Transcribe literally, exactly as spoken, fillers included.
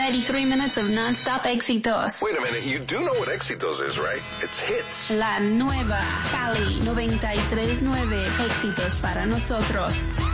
ninety-three minutes of non-stop éxitos. Wait a minute, you do know what éxitos is, right? It's hits. La nueva Cali noventa y tres nueve éxitos para nosotros.